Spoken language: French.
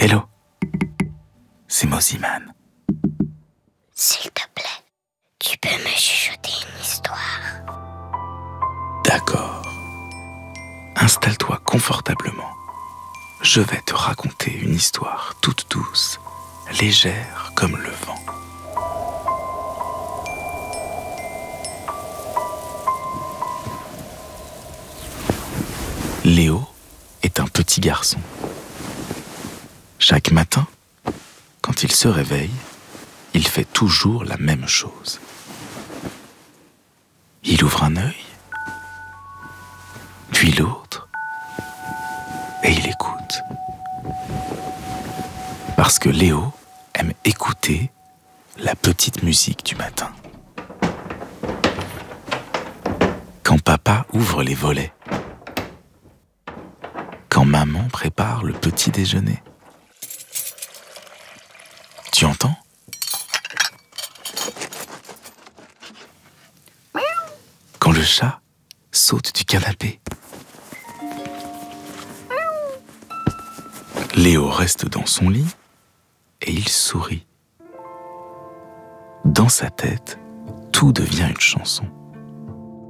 Hello, c'est Mosiman. S'il te plaît, tu peux me chuchoter une histoire? D'accord. Installe-toi confortablement. Je vais te raconter une histoire toute douce, légère comme le vent. Léo est un petit garçon. Chaque matin, quand il se réveille, il fait toujours la même chose. Il ouvre un œil, puis l'autre, et il écoute. Parce que Léo aime écouter la petite musique du matin. Quand papa ouvre les volets, quand maman prépare le petit déjeuner. Tu entends? Quand le chat saute du canapé. Léo reste dans son lit et il sourit. Dans sa tête, tout devient une chanson.